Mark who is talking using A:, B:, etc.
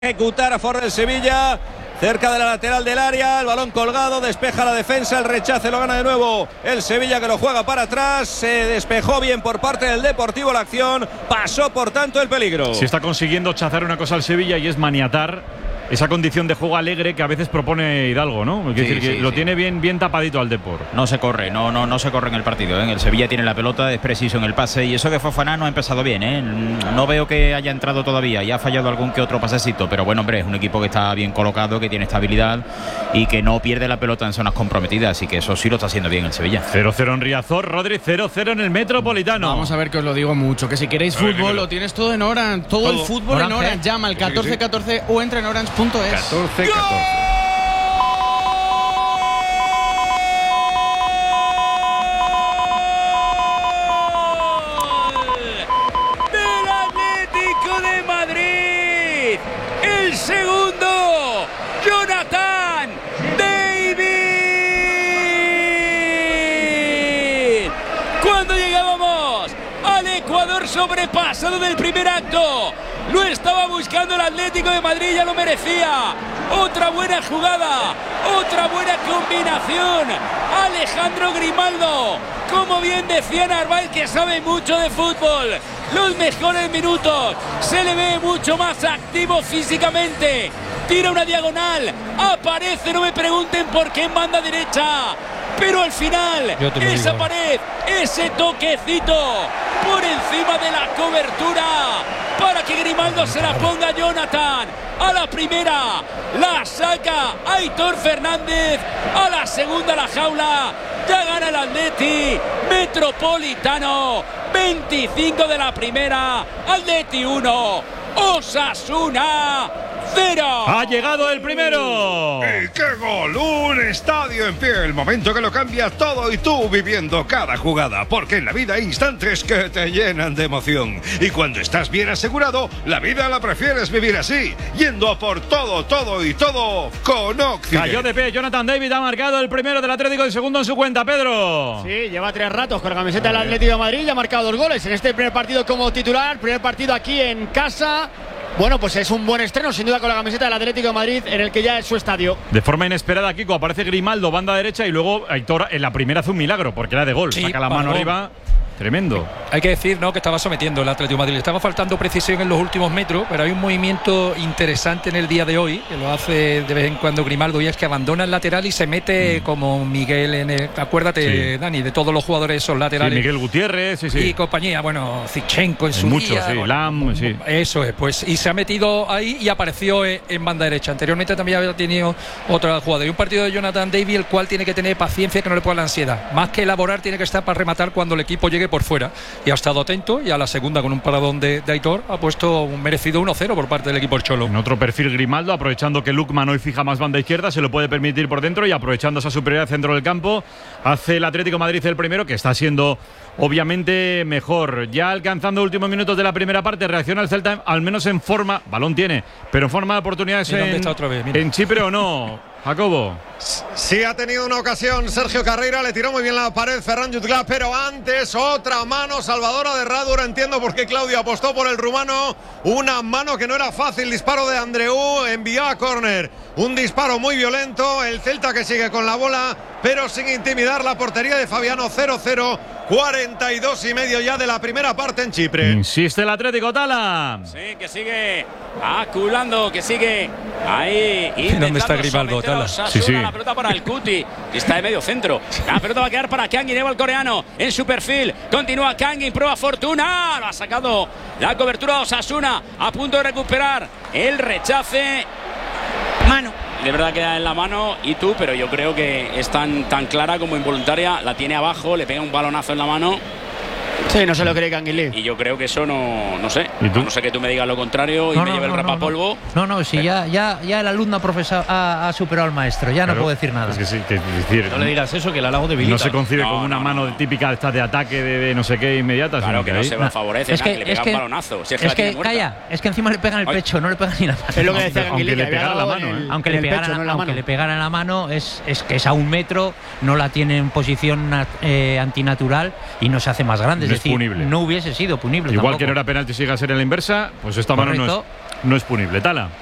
A: Ejecutar a favor del Sevilla, cerca de la lateral del área, el balón colgado, despeja la defensa, el rechace lo gana de nuevo el Sevilla, que lo juega para atrás, se despejó bien por parte del Deportivo la acción, pasó por tanto el peligro.
B: Se está consiguiendo chazar una cosa al Sevilla y es maniatar esa condición de juego alegre que a veces propone Hidalgo, ¿no? Es decir, que lo tiene bien tapadito al Depor.
C: No se corre, no se corre en el partido, ¿eh? El Sevilla tiene la pelota, es preciso en el pase, y eso de Fofana no ha empezado bien, ¿eh? No veo que haya entrado todavía, y ha fallado algún que otro pasecito, pero bueno, hombre, es un equipo que está bien colocado, que tiene estabilidad y que no pierde la pelota en zonas comprometidas, así que eso sí lo está haciendo bien el Sevilla.
B: 0-0 en Riazor, Rodri, 0-0 en el Metropolitano.
D: Vamos a ver, que os lo digo mucho, que si queréis fútbol lo tienes todo en Orange, todo el fútbol en Orange. Llama al 1414 o entra en orange.es.
B: 14-14.
A: Del Atlético de Madrid, el segundo, Jonathan David. Cuando llegábamos al Ecuador sobrepasado del primer acto, lo estaba buscando el Atlético de Madrid, ya lo merecía. Otra buena jugada, otra buena combinación. Alejandro Grimaldo, como bien decía Narváez, que sabe mucho de fútbol. Los mejores minutos, se le ve mucho más activo físicamente. Tira una diagonal, aparece, no me pregunten por qué en banda derecha. Pero al final, esa pared, ese toquecito por encima de la cobertura para que Grimaldo se la ponga a Jonathan. A la primera la saca Aitor Fernández, a la segunda la jaula. Ya gana el Atleti Metropolitano. 25 de la primera, Atleti 1, Osasuna 0.
B: Ha llegado el primero.
E: ¡Y qué gol! Un estadio en pie, el momento que lo cambia todo, y tú viviendo cada jugada, porque en la vida hay instantes que te llenan de emoción. Y cuando estás bien asegurado, la vida la prefieres vivir así, yendo a por todo con Occident.
B: Cayó de pie, Jonathan David ha marcado el primero del Atlético, el segundo en su cuenta, Pedro.
F: Sí, lleva 3 ratos con la camiseta del Atlético de Madrid y ha marcado 2 goles en este primer partido como titular, primer partido aquí en casa. Bueno, pues es un buen estreno, sin duda, con la camiseta del Atlético de Madrid, en el que ya es su estadio.
B: De forma inesperada, Kiko, aparece Grimaldo, banda derecha, y luego Aitor en la primera hace un milagro, porque era de gol.
G: Sí,
B: saca la mano arriba. Tremendo.
G: Hay que decir, ¿no?, que estaba sometiendo el Atlético de Madrid. Le estaba faltando precisión en los últimos metros, pero hay un movimiento interesante en el día de hoy, que lo hace de vez en cuando Grimaldo, y es que abandona el lateral y se mete como Miguel en el... Acuérdate, Dani, de todos los jugadores esos laterales.
B: Miguel Gutiérrez,
G: y compañía, bueno, Zichenko en su día.
B: Muchos, Lam,
G: Eso es, pues, y se ha metido ahí y apareció en banda derecha. Anteriormente también había tenido otra jugada. Y un partido de Jonathan David, el cual tiene que tener paciencia, que no le pueda la ansiedad. Más que elaborar, tiene que estar para rematar cuando el equipo llegue por fuera, y ha estado atento, y a la segunda, con un paradón de Aitor, ha puesto un merecido 1-0 por parte del equipo Cholo.
B: En otro perfil, Grimaldo, aprovechando que Lukman hoy fija más banda izquierda, se lo puede permitir por dentro, y aprovechando esa superioridad centro del campo, hace el Atlético de Madrid el primero, que está siendo obviamente mejor. Ya alcanzando últimos minutos de la primera parte, reacciona el Celta, al menos en forma, balón tiene, pero en forma de oportunidades en Chipre, ¿o no, Jacobo?
H: Sí, ha tenido una ocasión Sergio Carreira, le tiró muy bien la pared Ferran Jutgla, pero antes otra mano salvadora de Radura. Entiendo por qué Claudio apostó por el rumano, una mano que no era fácil. Disparo de Andreu, envió a córner, un disparo muy violento. El Celta que sigue con la bola, pero sin intimidar la portería de Fabiano. 0-0, 42 y medio ya de la primera parte en Chipre.
B: Insiste el Atlético, Tala.
A: Sí, que sigue aculando, que sigue ahí.
G: ¿Dónde está Grimaldo, Tala?
B: Sí.
A: La pelota para el Cuti, que está de medio centro. La pelota va a quedar para Kangin, el coreano en su perfil. Continúa Kangin, prueba Fortuna. Lo ha sacado la cobertura de Osasuna, a punto de recuperar el rechace. Mano. De verdad queda en la mano y tú, pero yo creo que es tan clara como involuntaria. La tiene abajo, le pega un balonazo en la mano.
F: Sí, no se lo cree Canguilí.
A: Y yo creo que eso no sé.
B: ¿Y tú?
A: No sé que tú me digas lo contrario y me lleve el rapapolvo.
I: No, si ya el alumno ha superado al maestro, ya no puedo decir nada.
B: Es que sí, que decir,
D: No le digas eso, que el halago debilita.
B: no se concibe como una mano típica esta de ataque de no sé qué inmediata.
A: Claro que no se favorece,
I: es que
A: le pega un balonazo. Si
I: es que calla, es que encima le pegan el pecho, no le pegan ni la mano.
F: Es lo que decía Canguilí,
B: aunque le pegara la mano,
I: aunque le pegara la mano, es que es a 1 metro, no la tiene en posición antinatural y no se hace más grande.
B: No
I: es decir,
B: punible.
I: no hubiese sido punible.
B: Igual
I: tampoco.
B: que no era penalti, sigue a ser en la inversa, pues esta mano no es punible. Tala.